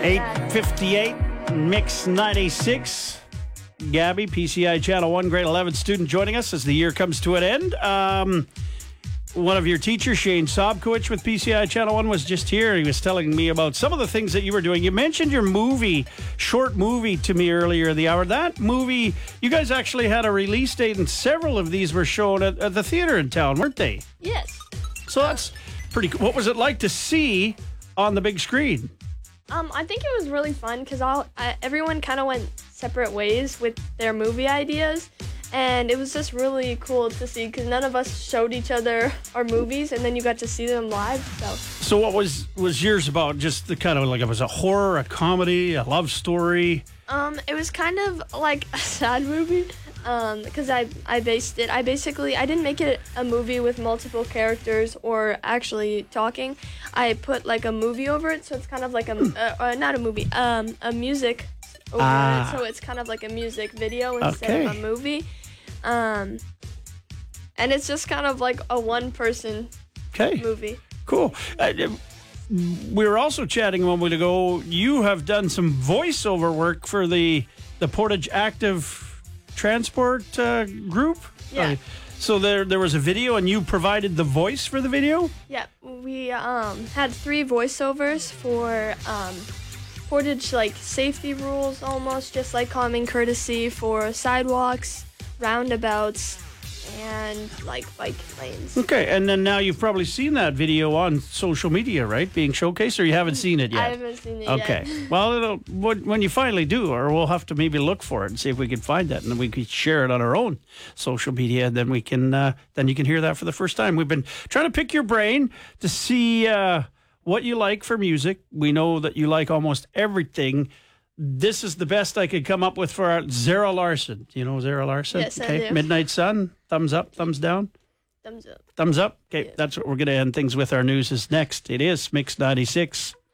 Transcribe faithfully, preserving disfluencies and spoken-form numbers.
eight fifty-eight, Mix ninety-six. Gabby, P C I Channel one, grade eleven student, joining us as the year comes to an end. Um, one of your teachers, Shane Sobkowicz with P C I Channel one, was just here. He was telling me about some of the things that you were doing. You mentioned your movie, short movie, to me earlier in the hour. That movie, you guys actually had a release date, and several of these were shown at, at the theater in town, weren't they? Yes. So that's pretty cool. What was it like to see on the big screen? Um, I think it was really fun because all I, everyone kind of went separate ways with their movie ideas, and it was just really cool to see because none of us showed each other our movies, and then you got to see them live. So, so what was was yours about? Just the kind of like, it was a horror, a comedy, a love story? um, it was kind of like a sad movie. Um, because I, I based it, I basically, I didn't make it a movie with multiple characters or actually talking. I put like a movie over it, so it's kind of like a, uh, uh, not a movie, um, a music over Ah. it, so it's kind of like a music video instead Okay. of a movie. Um, and it's just kind of like a one-person Okay, movie. cool. Uh, we were also chatting a moment ago. You have done some voiceover work for the the Portage Active Transport uh, group. Yeah. Uh, so there there was a video, and you provided the voice for the video. Yeah, we um, had three voiceovers for um, Portage, like safety rules, almost just like common courtesy for sidewalks, roundabouts, and like bike lanes. Okay, and then now you've probably seen that video on social media, right? Being showcased, or you haven't seen it yet? I haven't seen it Okay. yet. Well, it'll, when when you finally do, or we'll have to maybe look for it and see if we can find that, and then we can share it on our own social media, and then we can uh, then you can hear that for the first time. We've been trying to pick your brain to see uh, what you like for music. We know that you like almost everything. This is the best I could come up with for our Zara Larson. You know Zara Larson? Yes, I okay. do. Midnight Sun. Thumbs up. Thumbs down. Thumbs up. Thumbs up. Okay, Yeah. that's what we're going to end things with. Our news is next. It is Mix ninety-six.